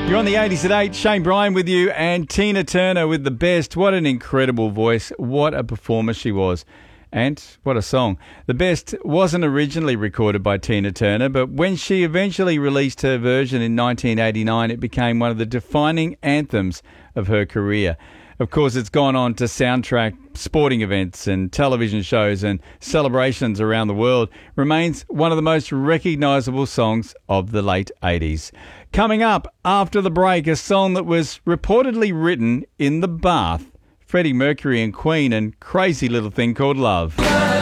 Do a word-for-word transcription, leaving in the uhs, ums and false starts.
You're on the eighties at eight. Shane Bryan with you and Tina Turner with The Best. What an incredible voice. What a performer she was. And what a song. The Best wasn't originally recorded by Tina Turner, but when she eventually released her version in nineteen eighty-nine, it became one of the defining anthems of her career. Of course, it's gone on to soundtrack sporting events and television shows and celebrations around the world. Remains one of the most recognisable songs of the late eighties. Coming up after the break, a song that was reportedly written in the bath. Freddie Mercury and Queen and Crazy Little Thing Called Love.